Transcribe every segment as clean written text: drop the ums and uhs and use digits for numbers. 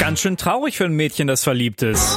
Ganz schön traurig für ein Mädchen, das verliebt ist.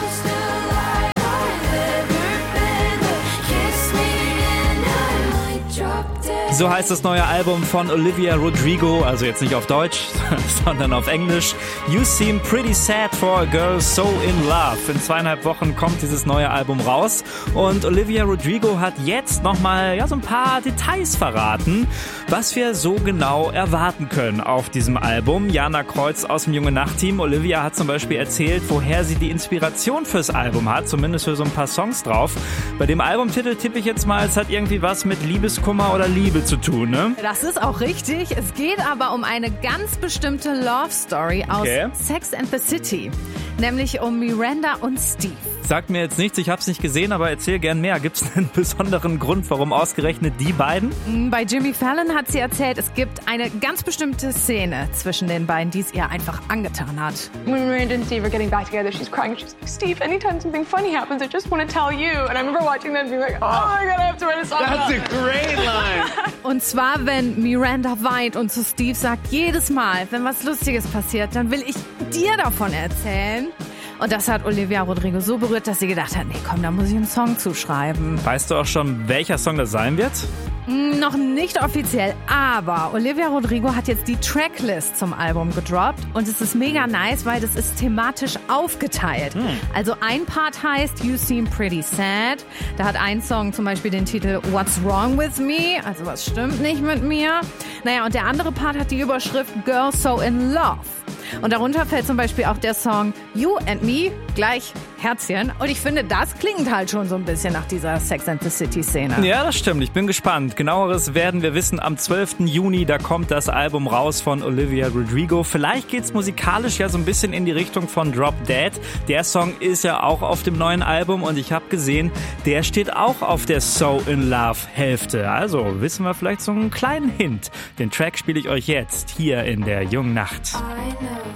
So heißt das neue Album von Olivia Rodrigo, also jetzt nicht auf Deutsch, sondern auf Englisch. You seem pretty sad for a girl so in love. In 2,5 Wochen kommt dieses neue Album raus und Olivia Rodrigo hat jetzt nochmal so ein paar Details verraten, was wir so genau erwarten können auf diesem Album. Jana Kreuz aus dem Junge-Nacht-Team. Olivia hat zum Beispiel erzählt, woher sie die Inspiration fürs Album hat, zumindest für so ein paar Songs drauf. Bei dem Albumtitel tippe ich jetzt mal, es hat irgendwie was mit Liebeskummer oder Liebe zu tun, ne? Das ist auch richtig. Es geht aber um eine ganz bestimmte Love Story aus Sex and the City. Nämlich um Miranda und Steve. Sagt mir jetzt nichts, ich hab's nicht gesehen, aber erzähl gern mehr. Gibt's einen besonderen Grund, warum ausgerechnet die beiden? Bei Jimmy Fallon hat sie erzählt, es gibt eine ganz bestimmte Szene zwischen den beiden, die es ihr einfach angetan hat. When Miranda and Steve are getting back together, she's crying. She's like, Steve, anytime something funny happens, I just want to tell you. And I remember watching that and being like, oh my God, I have to write a song. That's a great line. Und zwar, wenn Miranda weint und zu Steve sagt, jedes Mal, wenn was Lustiges passiert, dann will ich dir davon erzählen. Und das hat Olivia Rodrigo so berührt, dass sie gedacht hat, nee, komm, da muss ich einen Song zuschreiben. Weißt du auch schon, welcher Song das sein wird? Noch nicht offiziell, aber Olivia Rodrigo hat jetzt die Tracklist zum Album gedroppt und es ist mega nice, weil das ist thematisch aufgeteilt. Also ein Part heißt You Seem Pretty Sad. Da hat ein Song zum Beispiel den Titel What's Wrong With Me? Also was stimmt nicht mit mir? Naja, und der andere Part hat die Überschrift Girl So In Love. Und darunter fällt zum Beispiel auch der Song You and Me, gleich Herzchen. Und ich finde, das klingt halt schon so ein bisschen nach dieser Sex and the City-Szene. Ja, das stimmt. Ich bin gespannt. Genaueres werden wir wissen am 12. Juni. Da kommt das Album raus von Olivia Rodrigo. Vielleicht geht's musikalisch ja so ein bisschen in die Richtung von Drop Dead. Der Song ist ja auch auf dem neuen Album und ich habe gesehen, der steht auch auf der So in Love Hälfte. Also wissen wir vielleicht so einen kleinen Hint. Den Track spiele ich euch jetzt hier in der Jungen Nacht.